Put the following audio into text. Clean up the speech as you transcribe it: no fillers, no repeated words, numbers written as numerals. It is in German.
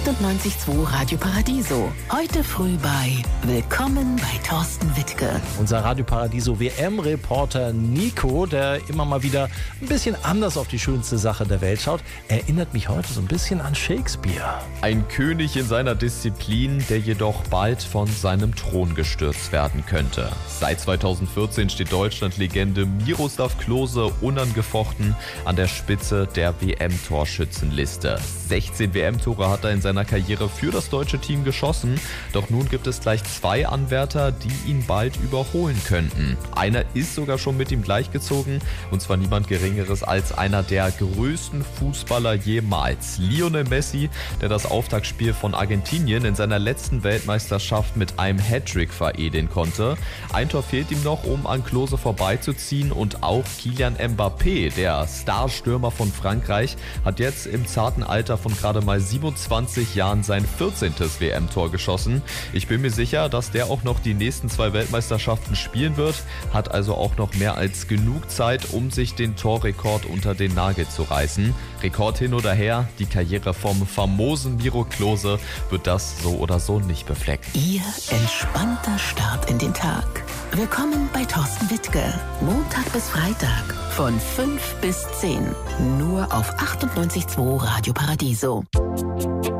98.2 Radio Paradiso. Heute früh bei Willkommen bei Thorsten Wittke. Unser Radio Paradiso WM-Reporter Nico, der immer mal wieder ein bisschen anders auf die schönste Sache der Welt schaut, erinnert mich heute so ein bisschen an Shakespeare. Ein König in seiner Disziplin, der jedoch bald von seinem Thron gestürzt werden könnte. Seit 2014 steht Deutschland-Legende Miroslav Klose unangefochten an der Spitze der WM-Torschützenliste. 16 WM-Tore hat er in seiner Karriere für das deutsche Team geschossen, doch nun gibt es gleich 2 Anwärter, die ihn bald überholen könnten. Einer ist sogar schon mit ihm gleichgezogen, und zwar niemand Geringeres als einer der größten Fußballer jemals. Lionel Messi, der das Auftaktspiel von Argentinien in seiner letzten Weltmeisterschaft mit einem Hattrick veredeln konnte. Ein Tor fehlt ihm noch, um an Klose vorbeizuziehen, und auch Kylian Mbappé, der Starstürmer von Frankreich, hat jetzt im zarten Alter von gerade mal 27 Jahren sein 14. WM-Tor geschossen. Ich bin mir sicher, dass der auch noch die nächsten 2 Weltmeisterschaften spielen wird, hat also auch noch mehr als genug Zeit, um sich den Torrekord unter den Nagel zu reißen. Rekord hin oder her, die Karriere vom famosen Miro Klose wird das so oder so nicht beflecken. Ihr entspannter Start in den Tag. Willkommen bei Thorsten Wittke. Montag bis Freitag von 5 bis 10. Nur auf 98.2 Radio Paradiso.